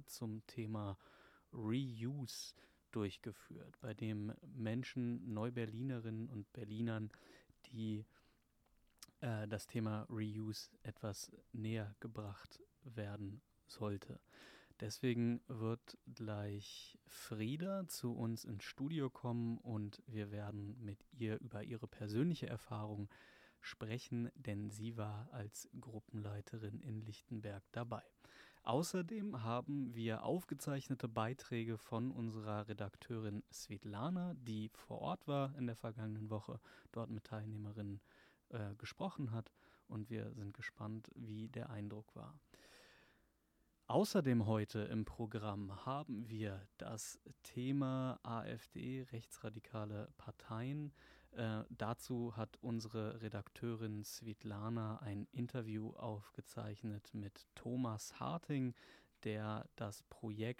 Seminar zum Thema Reuse durchgeführt, bei dem Menschen, Neuberlinerinnen und Berlinern, die das Thema Reuse etwas näher gebracht werden sollte. Deswegen wird gleich Frieda zu uns ins Studio kommen und wir werden mit ihr über ihre persönliche Erfahrung sprechen, denn sie war als Gruppenleiterin in Lichtenberg dabei. Außerdem haben wir aufgezeichnete Beiträge von unserer Redakteurin Svetlana, die vor Ort war in der vergangenen Woche, dort mit Teilnehmerinnen gesprochen hat, und wir sind gespannt, wie der Eindruck war. Außerdem heute im Programm haben wir das Thema AfD, rechtsradikale Parteien. Dazu hat unsere Redakteurin Svetlana ein Interview aufgezeichnet mit Thomas Harting, der das Projekt